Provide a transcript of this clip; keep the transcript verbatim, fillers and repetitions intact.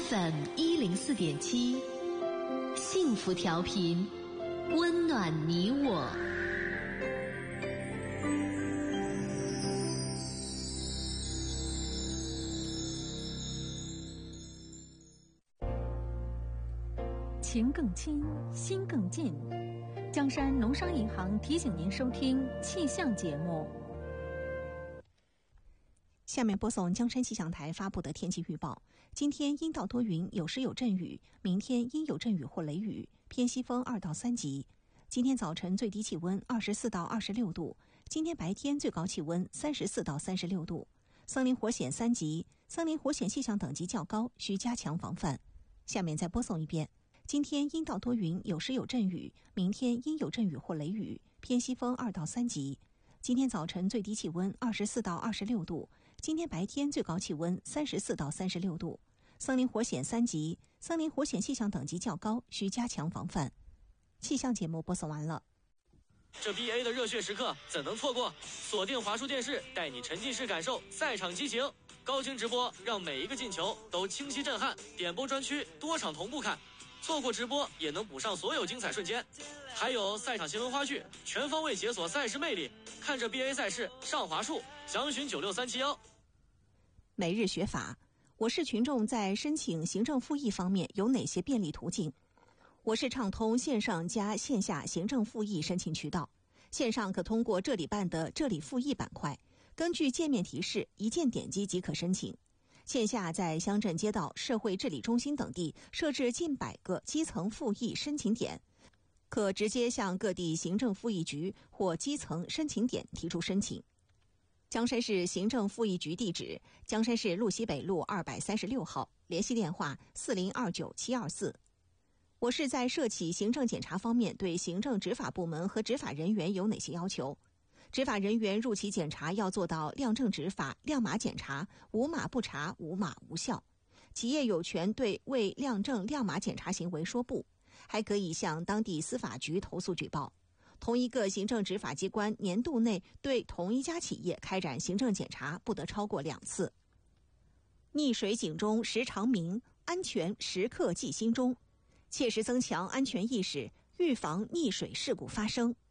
F M 一零四点七，幸福调频，温暖你我。 情更亲，心更近。江山农商银行提醒您收听气象节目。下面播送江山气象台发布的天气预报。今天阴到多云，有时有阵雨，明天阴有阵雨或雷雨，偏西风二到三级。今天早晨最低气温二十四到二十六度，今天白天最高气温三十四到三十六度。森林火险三级，森林火险气象等级较高，需加强防范。下面再播送一遍。今天阴到多云，有时有阵雨，明天阴有阵雨或雷雨，偏西风二到三级。今天早晨最低气温二十四到二十六度，今天白天最高气温三十四到三十六度。森林火险三级，森林火险气象等级较高，需加强防范。气象节目播送完了。 这 B A 的热血时刻怎能错过？锁定华数电视，带你沉浸式感受赛场激情，高清直播让每一个进球都清晰震撼，点播专区多场同步看，错过直播也能补上所有精彩瞬间，还有赛场新闻花絮，全方位解锁赛事魅力。看着 B A 赛事上华数，详询九六三七幺。 每日学法，我市群众在申请行政复议方面有哪些便利途径？我市畅通线上加线下行政复议申请渠道。线上可通过这里办的这里复议板块，根据界面提示一键点击即可申请。线下在乡镇街道、社会治理中心等地设置近百个基层复议申请点，可直接向各地行政复议局或基层申请点提出申请。江山市行政复议局地址：江山市路西北路二百三十六号，联系电话四零二九七二四。我市在涉企行政检查方面对行政执法部门和执法人员有哪些要求？执法人员入企检查要做到亮正执法、亮码检查，无码不查，无码无效。企业有权对未亮正亮码检查行为说不，还可以向当地司法局投诉举报。同一个行政执法机关年度内对同一家企业开展行政检查不得超过两次。溺水警钟时常鸣，安全时刻记心中，切实增强安全意识，预防溺水事故发生。